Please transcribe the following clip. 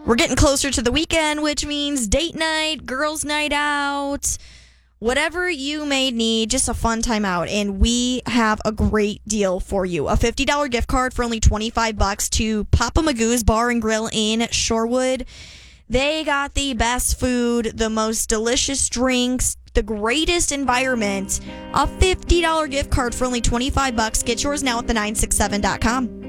We're getting closer to the weekend, which means date night, girls' night out, whatever you may need, just a fun time out. And we have a great deal for you. A $50 gift card for only $25 to Papa Magoo's Bar and Grill in Shorewood. They got the best food, the most delicious drinks, the greatest environment. A $50 gift card for only $25. Get yours now at the967.com.